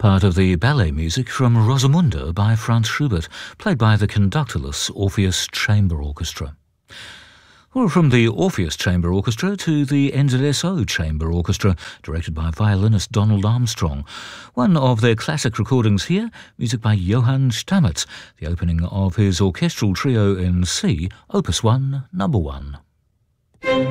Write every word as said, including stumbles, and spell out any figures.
part of the ballet music from Rosamunde by Franz Schubert, played by the conductorless Orpheus Chamber Orchestra. Or from the Orpheus Chamber Orchestra to the N Z S O Chamber Orchestra, directed by violinist Donald Armstrong. One of their classic recordings here, music by Johann Stamitz, the opening of his orchestral trio in C, Opus one, number one.